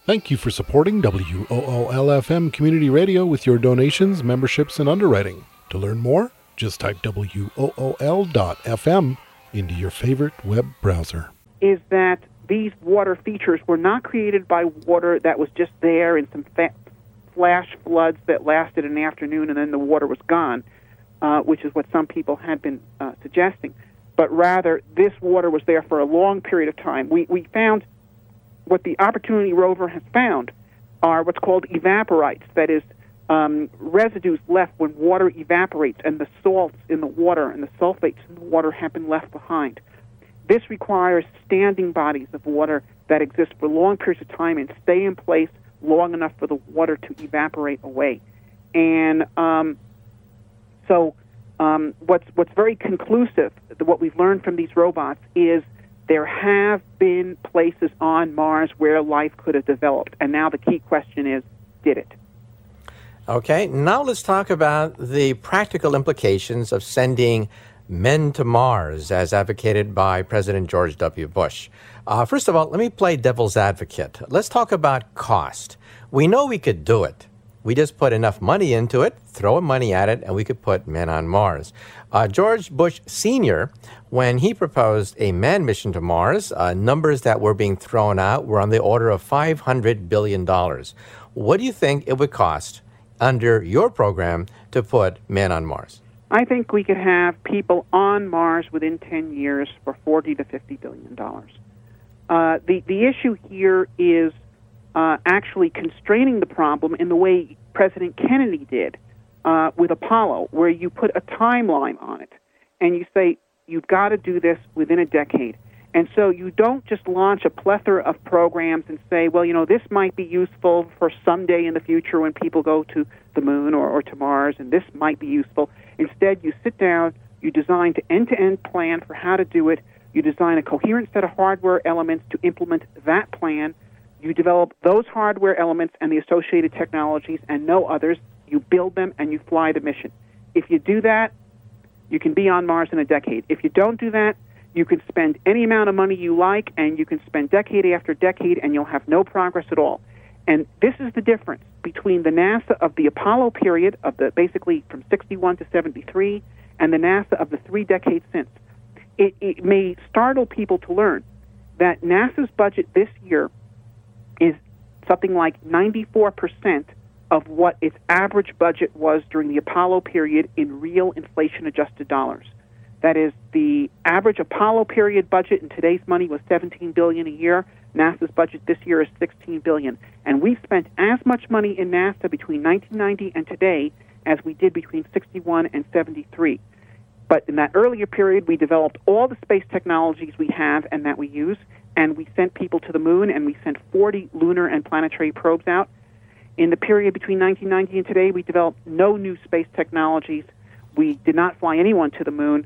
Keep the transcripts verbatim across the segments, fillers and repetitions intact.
Thank you for supporting W O O L F M Community Radio with your donations, memberships, and underwriting. To learn more, just type W O O L dot F M into your favorite web browser. Is that these water features were not created by water that was just there in some fa- flash floods that lasted an afternoon and then the water was gone, uh, which is what some people had been uh, suggesting. But rather, this water was there for a long period of time. We we found what the Opportunity rover has found are what's called evaporites, that is, um, residues left when water evaporates and the salts in the water and the sulfates in the water have been left behind. This requires standing bodies of water that exist for long periods of time and stay in place long enough for the water to evaporate away. And um, so um, what's, what's very conclusive, what we've learned from these robots, is there have been places on Mars where life could have developed. And now the key question is, did it? Okay, now let's talk about the practical implications of sending men to Mars, as advocated by President George W. Bush. Uh, first of all, let me play devil's advocate. Let's talk about cost. We know we could do it. We just put enough money into it, throw money at it, and we could put men on Mars. Uh, George Bush Senior, when he proposed a manned mission to Mars, uh, numbers that were being thrown out were on the order of five hundred billion dollars. What do you think it would cost under your program to put men on Mars? I think we could have people on Mars within ten years for forty to fifty billion dollars. Uh, the, the issue here is Uh, actually constraining the problem in the way President Kennedy did uh, with Apollo, where you put a timeline on it, and you say, you've got to do this within a decade. And so you don't just launch a plethora of programs and say, well, you know, this might be useful for someday in the future when people go to the moon or, or to Mars, and this might be useful. Instead, you sit down, you design an end-to-end plan for how to do it, you design a coherent set of hardware elements to implement that plan. You develop those hardware elements and the associated technologies and no others. You build them and you fly the mission. If you do that, you can be on Mars in a decade. If you don't do that, you can spend any amount of money you like and you can spend decade after decade and you'll have no progress at all. And this is the difference between the NASA of the Apollo period, of the basically from sixty-one to seventy-three, and the NASA of the three decades since. It, it may startle people to learn that NASA's budget this year is something like ninety-four percent of what its average budget was during the Apollo period in real inflation-adjusted dollars. That is, the average Apollo period budget in today's money was seventeen billion dollars a year. NASA's budget this year is sixteen billion dollars. And we've spent as much money in NASA between nineteen ninety and today as we did between sixty-one and seventy-three. But in that earlier period, we developed all the space technologies we have and that we use, and we sent people to the moon, and we sent forty lunar and planetary probes out. In the period between nineteen ninety and today, we developed no new space technologies. We did not fly anyone to the moon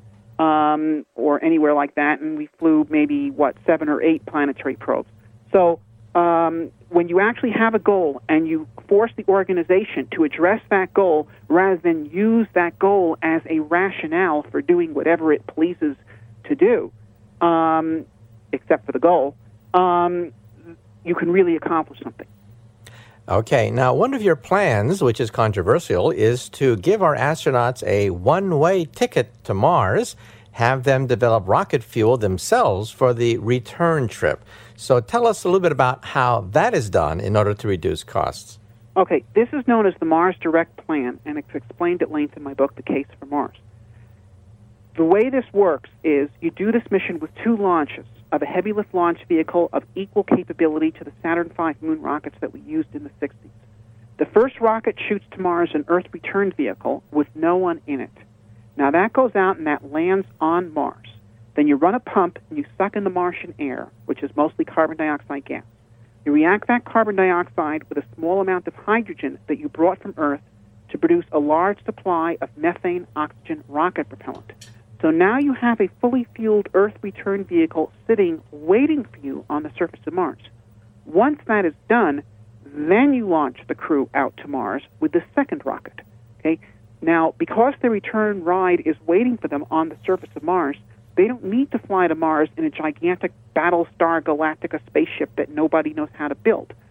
um, or anywhere like that, and we flew maybe, what, seven or eight planetary probes. So um, when you actually have a goal and you force the organization to address that goal rather than use that goal as a rationale for doing whatever it pleases to do, um, except for the goal, um, you can really accomplish something. Okay, now one of your plans, which is controversial, is to give our astronauts a one-way ticket to Mars, have them develop rocket fuel themselves for the return trip. So tell us a little bit about how that is done in order to reduce costs. Okay, this is known as the Mars Direct Plan, and it's explained at length in my book, The Case for Mars. The way this works is you do this mission with two launches of a heavy lift launch vehicle of equal capability to the Saturn five moon rockets that we used in the sixties. The first rocket shoots to Mars an Earth return vehicle with no one in it. Now that goes out and that lands on Mars. Then you run a pump and you suck in the Martian air, which is mostly carbon dioxide gas. You react that carbon dioxide with a small amount of hydrogen that you brought from Earth to produce a large supply of methane oxygen rocket propellant. So now you have a fully fueled Earth return vehicle sitting, waiting for you on the surface of Mars. Once that is done, then you launch the crew out to Mars with the second rocket. Okay? Now, because the return ride is waiting for them on the surface of Mars, they don't need to fly to Mars in a gigantic Battlestar Galactica spaceship that nobody knows how to build.